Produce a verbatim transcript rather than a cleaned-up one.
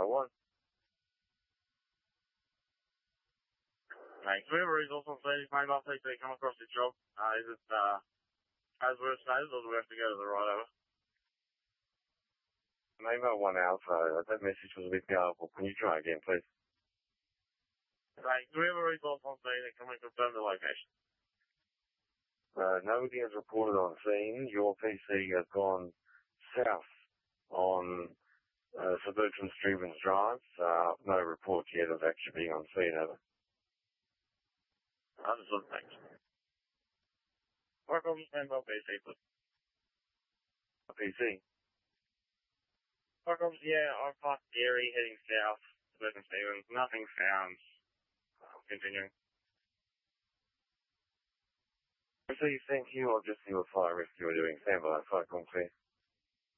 oh one. Right, whoever is also saying, mate, I'll take they come across the job. Uh, is it, uh, as we're stated, or do we have to go to the right over? Lima one Alpha, that message was a bit garbled. Can you try again, please? Right, whoever is also saying, they come and confirm the location. Uh, nobody has reported on scene. Your P C has gone south on uh, Suburban Stevens Drive. Uh, no report yet of actually being on scene, over. Understood, thanks. Welcome, stand by P C, please. A P C? Welcome, yeah, I'm past Erie, heading south, Suburban Stevens. Nothing found. Continuing. So you thank you, or just your fire rescue are doing? Stand by, fire call clear.